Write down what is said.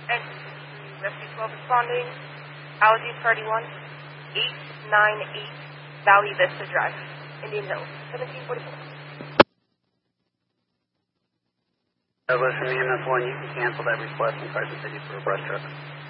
And Rescue 12 responding. Allergy 31, 898 Valley Vista Drive, Indian Hills, 1744. Douglas from EMS 1, you can cancel that request and try to city for a brush truck.